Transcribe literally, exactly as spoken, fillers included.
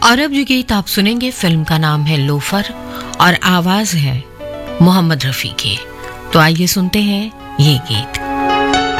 और अब जो गीत आप सुनेंगे, फिल्म का नाम है लोफर और आवाज है मोहम्मद रफी की। तो आइए सुनते हैं ये गीत।